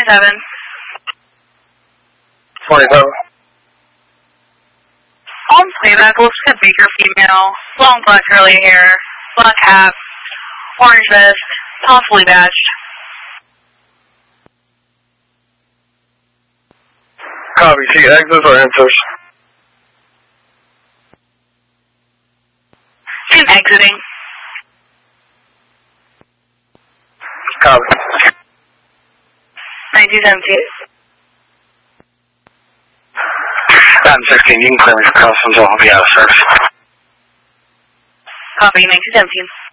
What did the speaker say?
27. 27. Holmes playback looks like a Baker female. Long black curly hair, black hat, orange vest, possibly badged. Copy. See exits or enters? She's exiting. Copy. 1917. 16, you can clear me for customs, I'll be out of service. Copy, 1917.